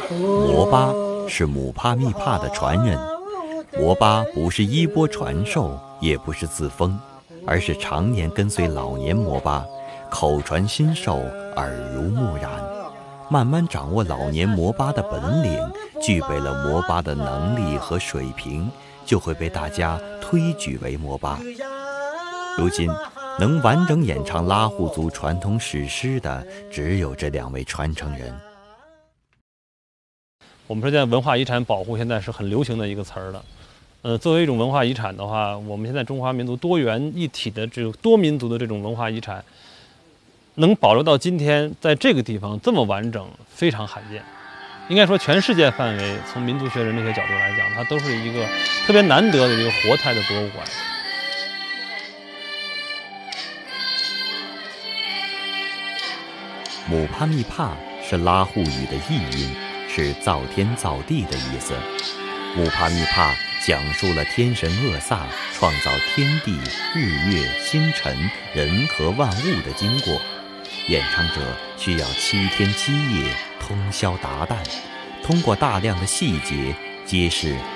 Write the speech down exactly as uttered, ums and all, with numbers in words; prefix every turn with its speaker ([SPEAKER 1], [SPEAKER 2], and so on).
[SPEAKER 1] 摩巴是姆帕密帕的传人。摩巴不是衣钵传授，也不是自封，而是常年跟随老年摩巴，口传心授，耳濡目染，慢慢掌握老年摩巴的本领，具备了摩巴的能力和水平，就会被大家推举为摩巴。如今能完整演唱拉祜族传统史诗的，只有这两位传承人。
[SPEAKER 2] 我们说现在文化遗产保护现在是很流行的一个词儿了。呃，作为一种文化遗产的话，我们现在中华民族多元一体的这种多民族的这种文化遗产，能保留到今天，在这个地方这么完整，非常罕见。应该说，全世界范围，从民族学人这些角度来讲，它都是一个特别难得的一个活态的博物馆。
[SPEAKER 1] 姆帕密帕是拉祜语的译音，是造天造地的意思。姆帕密帕讲述了天神厄萨创造天地、日月、星辰、人和万物的经过。演唱者需要七天七夜通宵达旦，通过大量的细节揭示